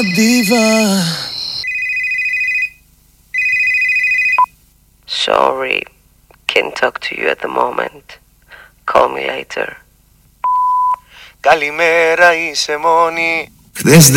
diva. Sorry, can't talk to you at the moment. Call me later. Καλημέρα, είσαι μόνη. Χθες